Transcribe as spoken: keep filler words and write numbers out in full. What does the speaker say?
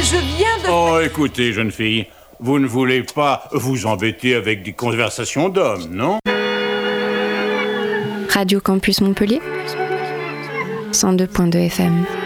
je viens de... Oh, écoutez, jeune fille, vous ne voulez pas vous embêter avec des conversations d'hommes, non? Radio Campus Montpellier, cent deux point deux F M.